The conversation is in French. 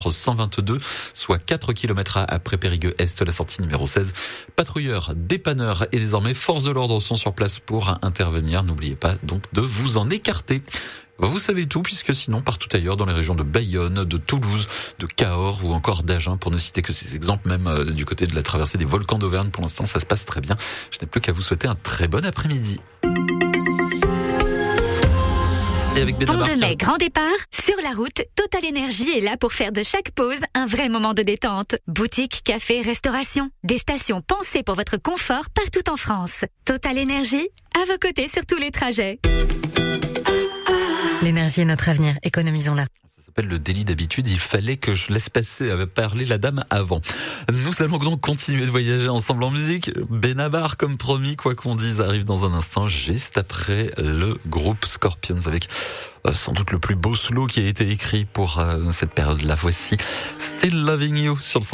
122, soit 4 km après Périgueux Est, la sortie numéro 16. Patrouilleurs, dépanneurs et désormais forces de l'ordre sont sur place pour intervenir. N'oubliez pas donc de vous en écarter. Vous savez tout, puisque sinon, partout ailleurs, dans les régions de Bayonne, de Toulouse, de Cahors ou encore d'Agen, pour ne citer que ces exemples, même du côté de la traversée des volcans d'Auvergne, pour l'instant, ça se passe très bien. Je n'ai plus qu'à vous souhaiter un très bon après-midi. Et avec Pont de Mai, grand départ. Sur la route, Total Énergie est là pour faire de chaque pause un vrai moment de détente. Boutique, café, restauration. Des stations pensées pour votre confort partout en France. Total Énergie, à vos côtés sur tous les trajets. L'énergie est notre avenir, économisons-la. Ça s'appelle le délit d'habitude, il fallait que je laisse parler la dame avant. Nous allons donc continuer de voyager ensemble en musique. Benabar, comme promis, quoi qu'on dise, arrive dans un instant, juste après le groupe Scorpions, avec sans doute le plus beau slow qui a été écrit pour cette période-là. Voici Still Loving You sur le